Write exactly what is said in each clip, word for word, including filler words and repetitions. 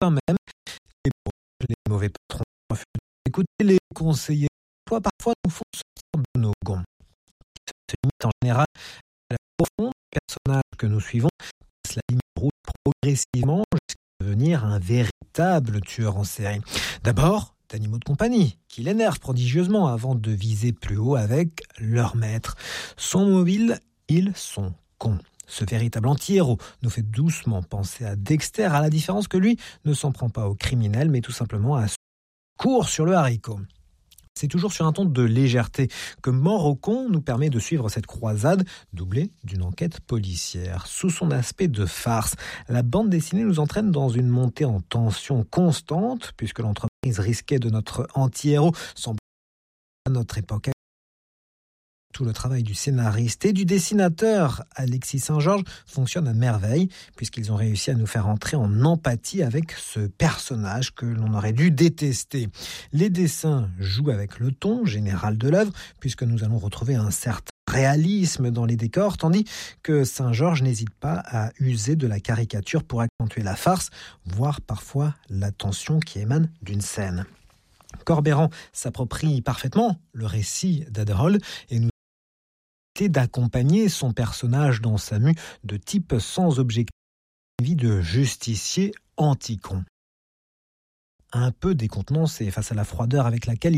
quand même, les, les mauvais patrons refusent d'écouter les conseillers. Toi, parfois, nous font sortir de nos gonds. Se limite en général à la profonde personnage que nous suivons, passe la ligne rouge progressivement jusqu'à devenir un véritable tueur en série. D'abord, d'animaux de compagnie, qui l'énervent prodigieusement avant de viser plus haut avec leur maître. Sont mobiles, ils sont cons. Ce véritable anti-héros nous fait doucement penser à Dexter, à la différence que lui ne s'en prend pas aux criminels, mais tout simplement à court sur le haricot. C'est toujours sur un ton de légèreté que Mort au con nous permet de suivre cette croisade doublée d'une enquête policière. Sous son aspect de farce, la bande dessinée nous entraîne dans une montée en tension constante, puisque l'entreprise risquée de notre anti-héros semble à notre époque. Tout le travail du scénariste et du dessinateur Alexis Saint-Georges fonctionne à merveille, puisqu'ils ont réussi à nous faire entrer en empathie avec ce personnage que l'on aurait dû détester. Les dessins jouent avec le ton général de l'œuvre, puisque nous allons retrouver un certain réalisme dans les décors, tandis que Saint-Georges n'hésite pas à user de la caricature pour accentuer la farce, voire parfois la tension qui émane d'une scène. Corberan s'approprie parfaitement le récit d'Adderall et nous d'accompagner son personnage dans sa mue de type sans objectif, vie de justicier anti-con. Un peu décontenancé face à la froideur avec laquelle il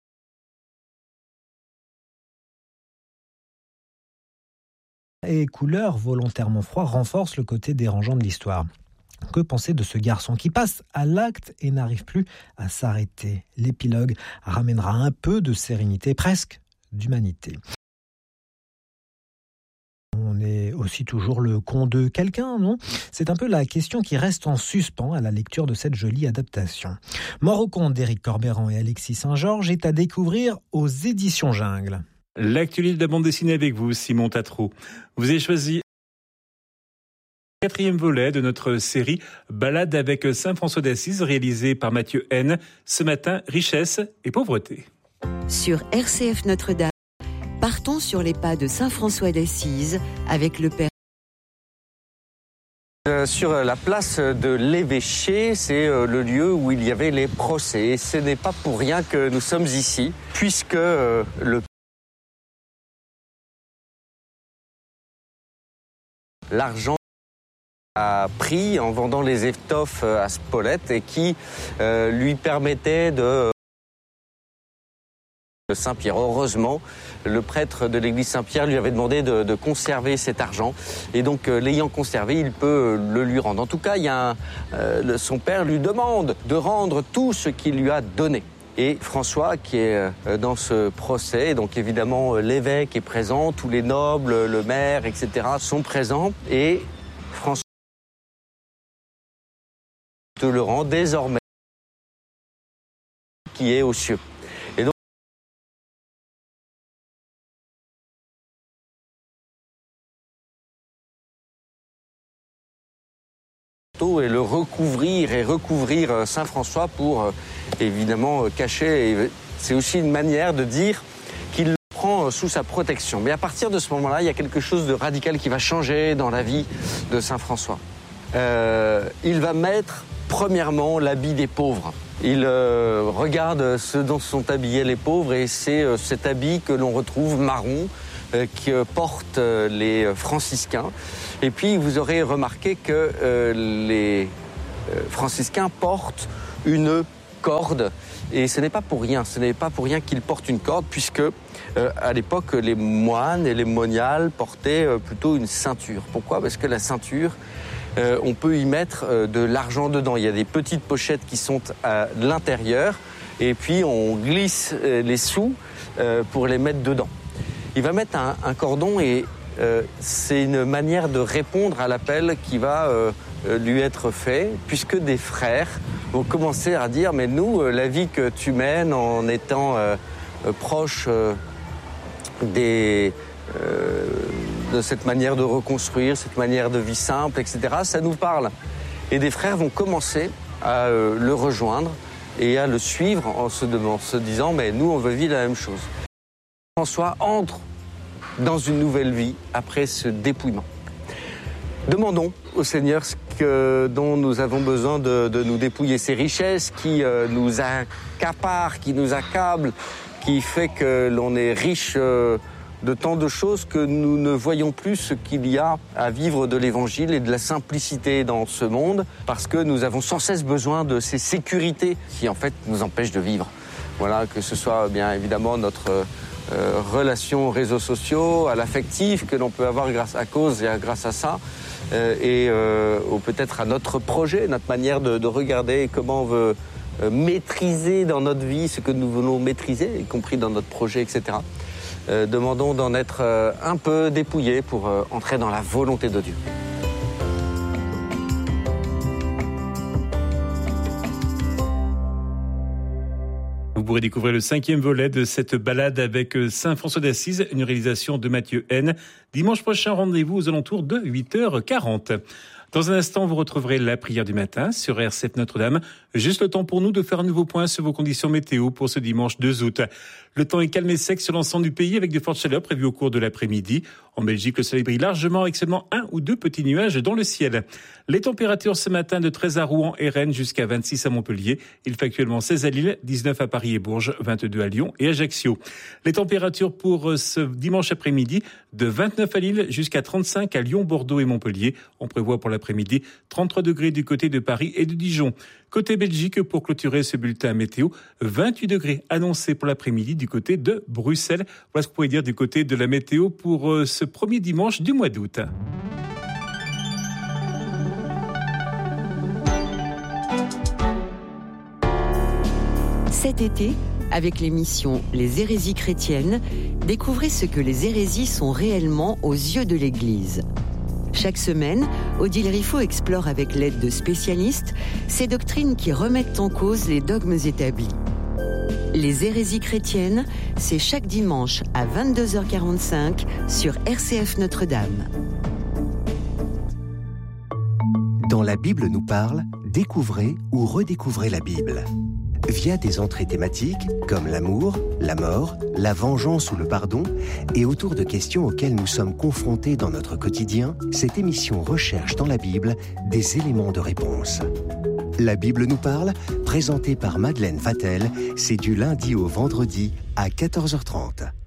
et couleurs volontairement froid renforcent le côté dérangeant de l'histoire. Que penser de ce garçon qui passe à l'acte et n'arrive plus à s'arrêter? L'épilogue ramènera un peu de sérénité, presque d'humanité. On est aussi toujours le con de quelqu'un, non? C'est un peu la question qui reste en suspens à la lecture de cette jolie adaptation. Mort au con d'Éric Corberan et Alexis Saint-Georges est à découvrir aux éditions Jungle. L'actualité de la bande dessinée avec vous, Simon Tatro. Vous avez choisi le quatrième volet de notre série Balade avec Saint François d'Assise, réalisée par Mathieu N. Ce matin, richesse et pauvreté. Sur R C F Notre-Dame, partons sur les pas de Saint François d'Assise avec le Père. Euh, sur la place de l'évêché, c'est euh, le lieu où il y avait les procès. Et ce n'est pas pour rien que nous sommes ici, puisque euh, le l'argent a pris en vendant les étoffes à Spolète et qui euh, lui permettait de Saint-Pierre. Heureusement, le prêtre de l'église Saint-Pierre lui avait demandé de, de conserver cet argent et donc euh, l'ayant conservé, il peut euh, le lui rendre. En tout cas, il y a un, euh, le, son père lui demande de rendre tout ce qu'il lui a donné. Et François, qui est euh, dans ce procès, donc évidemment euh, l'évêque est présent, tous les nobles, le maire, et cetera sont présents et François te le rend désormais qui est aux cieux. Et le recouvrir et recouvrir Saint-François pour évidemment cacher. C'est aussi une manière de dire qu'il le prend sous sa protection. Mais à partir de ce moment-là, il y a quelque chose de radical qui va changer dans la vie de Saint-François. Euh, il va mettre premièrement l'habit des pauvres. Il euh, regarde ce dont sont habillés les pauvres et c'est euh, cet habit que l'on retrouve marron euh, que portent euh, les franciscains. Et puis vous aurez remarqué que euh, les euh, franciscains portent une corde et ce n'est pas pour rien, ce n'est pas pour rien qu'ils portent une corde puisque euh, à l'époque les moines et les moniales portaient euh, plutôt une ceinture. Pourquoi ? Parce que la ceinture, euh, on peut y mettre euh, de l'argent dedans. Il y a des petites pochettes qui sont à l'intérieur et puis on glisse euh, les sous euh, pour les mettre dedans. Il va mettre un, un cordon et Euh, c'est une manière de répondre à l'appel qui va euh, lui être fait, puisque des frères vont commencer à dire « Mais nous, euh, la vie que tu mènes en étant euh, euh, proche euh, des, euh, de cette manière de reconstruire, cette manière de vie simple, et cetera, ça nous parle. » Et des frères vont commencer à euh, le rejoindre et à le suivre en se, en se disant « Mais nous, on veut vivre la même chose. » François entre dans une nouvelle vie après ce dépouillement. Demandons au Seigneur ce que, dont nous avons besoin de, de nous dépouiller, ces richesses qui euh, nous accaparent, qui nous accablent, qui fait que l'on est riche euh, de tant de choses que nous ne voyons plus ce qu'il y a à vivre de l'Évangile et de la simplicité dans ce monde, parce que nous avons sans cesse besoin de ces sécurités qui en fait nous empêchent de vivre. Voilà, que ce soit bien évidemment notre euh, relation aux réseaux sociaux, à l'affectif que l'on peut avoir grâce à cause et à, grâce à ça, euh, et euh, ou peut-être à notre projet, notre manière de, de regarder comment on veut euh, maîtriser dans notre vie ce que nous voulons maîtriser, y compris dans notre projet, et cetera. Euh, demandons d'en être euh, un peu dépouillés pour euh, entrer dans la volonté de Dieu. Vous pourrez découvrir le cinquième volet de cette balade avec Saint François d'Assise, une réalisation de Mathieu N. Dimanche prochain, rendez-vous aux alentours de huit heures quarante. Dans un instant, vous retrouverez la prière du matin sur R C F Notre-Dame. Juste le temps pour nous de faire un nouveau point sur vos conditions météo pour ce dimanche deux août. Le temps est calme et sec sur l'ensemble du pays avec de fortes chaleurs prévues au cours de l'après-midi. En Belgique, le soleil brille largement avec seulement un ou deux petits nuages dans le ciel. Les températures ce matin de treize à Rouen et Rennes jusqu'à vingt-six à Montpellier. Il fait actuellement seize à Lille, dix-neuf à Paris et Bourges, vingt-deux à Lyon et Ajaccio. Les températures pour ce dimanche après-midi de vingt-neuf à Lille jusqu'à trente-cinq à Lyon, Bordeaux et Montpellier. On prévoit pour l'après-midi trente-trois degrés du côté de Paris et de Dijon. Côté Belgique, pour clôturer ce bulletin météo, vingt-huit degrés annoncés pour l'après-midi du côté de Bruxelles. Voilà ce que vous pouvez dire du côté de la météo pour ce premier dimanche du mois d'août. Cet été, avec l'émission Les hérésies chrétiennes, découvrez ce que les hérésies sont réellement aux yeux de l'Église. Chaque semaine, Odile Riffaut explore avec l'aide de spécialistes ces doctrines qui remettent en cause les dogmes établis. Les hérésies chrétiennes, c'est chaque dimanche à vingt-deux heures quarante-cinq sur R C F Notre-Dame. Dans La Bible nous parle, découvrez ou redécouvrez la Bible. Via des entrées thématiques comme l'amour, la mort, la vengeance ou le pardon, et autour de questions auxquelles nous sommes confrontés dans notre quotidien, cette émission recherche dans la Bible des éléments de réponse. La Bible nous parle, présentée par Madeleine Vatel, c'est du lundi au vendredi à quatorze heures trente.